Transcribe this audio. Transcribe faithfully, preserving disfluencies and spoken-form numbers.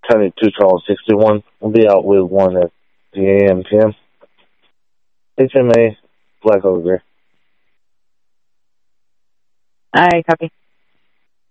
seventy-two Charles sixty-one. I'll be out with one at the A M P M. H M A, black over gray. I copy.